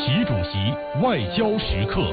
习主席外交时刻。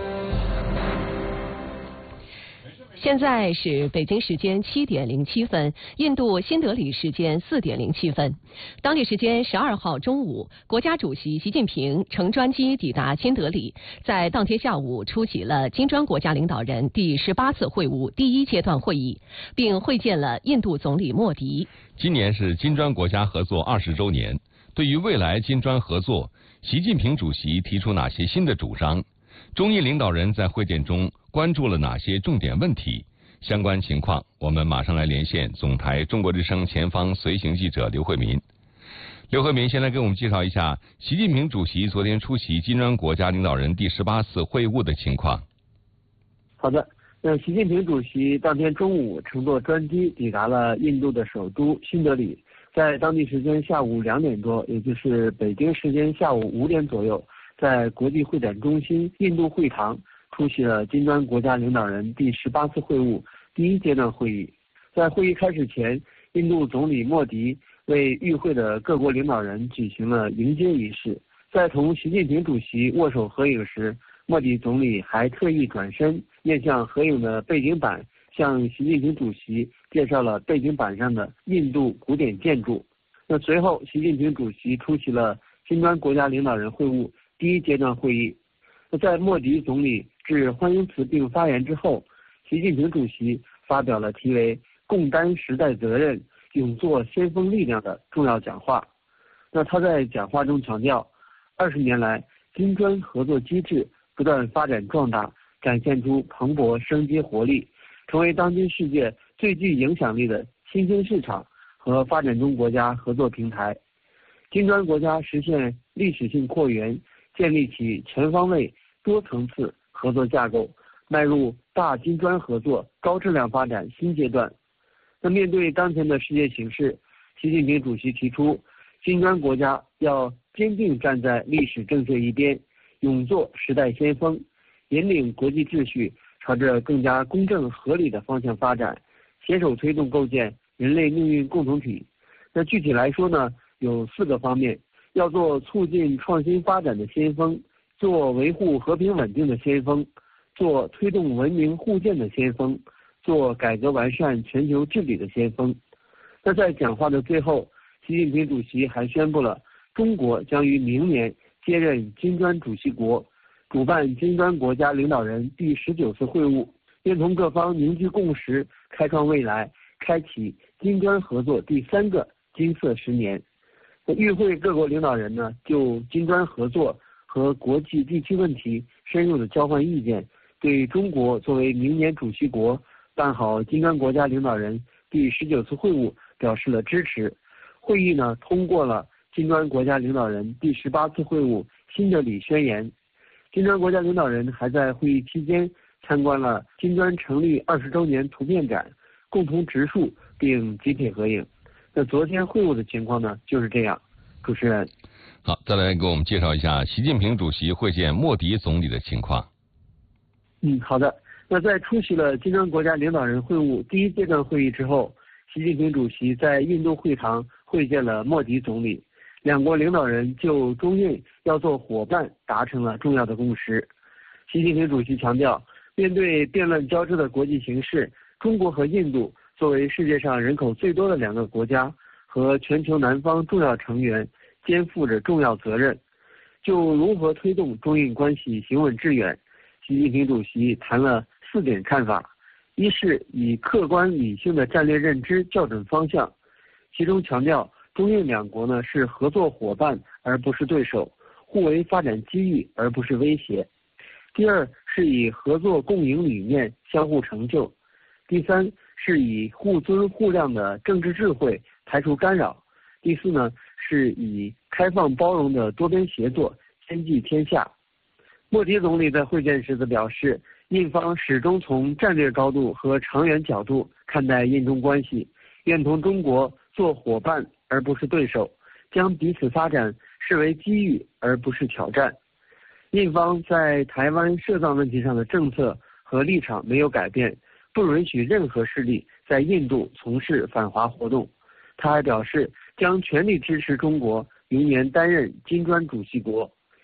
现在是北京时间7点07分，印度新德里时间4点07分，当地时间12号中午，国家主席习近平乘专机抵达新德里，在当天下午出席了金砖国家领导人第18次会晤第1阶段会议，并会见了印度总理莫迪。 今年是金砖国家合作20周年，对于未来金砖合作，习近平主席提出哪些新的主张？中印领导人在会见中关注了哪些重点问题？相关情况，我们马上来连线总台中国之声前方随行记者刘慧民。刘慧民先来给我们介绍一下习近平主席昨天出席金砖国家领导人第18次会晤的情况。 好的，习近平主席当天中午乘坐专机抵达了印度的首都新德里，在当地时间下午2点多，也就是北京时间下午5点左右，在国际会展中心印度会堂出席了金砖国家领导人第18次会晤第1阶段会议。在会议开始前，印度总理莫迪为与会的各国领导人举行了迎接仪式。在同习近平主席握手合影时，莫迪总理还特意转身面向合影的背景板，向习近平主席介绍了背景板上的印度古典建筑。随后，习近平主席出席了金砖国家领导人会晤第1阶段会议。在莫迪总理致欢迎词并发言之后，习近平主席发表了题为“共担时代责任，勇做先锋力量”的重要讲话。他在讲话中强调，20年来金砖合作机制不断发展壮大，展现出蓬勃生机活力，成为当今世界最具影响力的新兴市场和发展中国家合作平台。金砖国家实现历史性扩员，建立起全方位多层次合作架构，迈入大金砖合作高质量发展新阶段。面对当前的世界形势，习近平主席提出，金砖国家要坚定站在历史正确一边，勇做时代先锋，引领国际秩序朝着更加公正合理的方向发展，携手推动构建人类命运共同体。具体来说呢，有4个方面：要做促进创新发展的先锋，做维护和平稳定的先锋，做推动文明互鉴的先锋，做改革完善全球治理的先锋。在讲话的最后，习近平主席还宣布了中国将于明年接任金砖主席国，主办金砖国家领导人第19次会晤，愿同各方凝聚共识，开创未来，开启金砖合作第3个金色10年。与会各国领导人呢，就金砖合作和国际地区问题深入的交换意见，对中国作为明年主席国办好金砖国家领导人第19次会晤表示了支持。会议呢，通过了金砖国家领导人第18次会晤新德里宣言。金砖国家领导人还在会议期间参观了金砖成立20周年图片展，共同植树并集体合影。昨天会晤的情况呢，就是这样。主持人， 好，再来给我们介绍一下习近平主席会见莫迪总理的情况。 好的。在出席了金砖国家领导人会晤第1阶段会议之后，习近平主席在印度会堂会见了莫迪总理，两国领导人就中印要做伙伴达成了重要的共识。习近平主席强调，面对变乱交织的国际形势，中国和印度作为世界上人口最多的2个国家和全球南方重要成员，肩负着重要责任。就如何推动中印关系行稳致远，习近平主席谈了4点看法。一是以客观理性的战略认知校准方向，其中强调中印2国呢是合作伙伴而不是对手，互为发展机遇而不是威胁。第2是以合作共赢理念相互成就。第3是以互尊互谅的政治智慧排除干扰。第4呢是以开放包容的多边协作兼济天下。莫迪总理在会见时则表示，印方始终从战略高度和长远角度看待印中关系，愿同中国做伙伴而不是对手，将彼此发展视为机遇而不是挑战。印方在台湾涉藏问题上的政策和立场没有改变，不允许任何势力在印度从事反华活动。他还表示，将全力支持中国明年担任金砖主席国。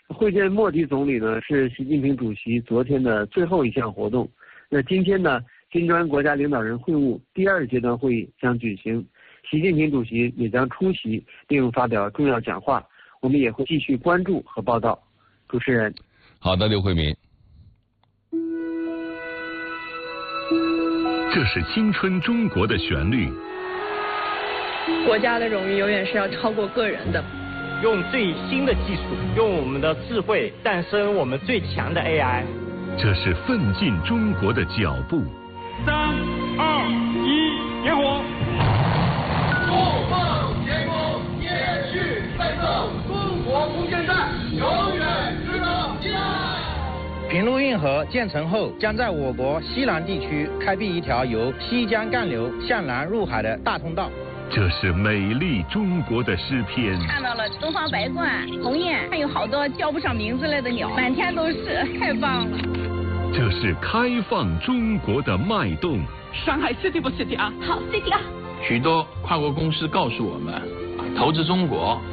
会见莫迪总理呢是习近平主席昨天的最后一项活动。那今天呢，金砖国家领导人会晤第2阶段会议将举行，习近平主席也将出席并发表重要讲话，我们也会继续关注和报道。主持人。 好的，刘慧民。 这是青春中国的旋律。 国家的荣誉永远是要超过个人的。 用最新的技术，用我们的智慧诞生我们最强的 AI。 这是奋进中国的脚步。 3、2、1，点火！ 不放前锋，接续奋斗，中国空间站永远值得期待。 平陆运河建成后，将在我国西南地区开辟一条由西江干流向南入海的大通道。 这是美丽中国的诗篇。 看到了东方白鹳、鸿雁，还有好多叫不上名字来的鸟，满天都是，太棒了。 这是开放中国的脉动。 上海 City 不 City 啊？ 好 City 啊！ 许多跨国公司告诉我们，投资中国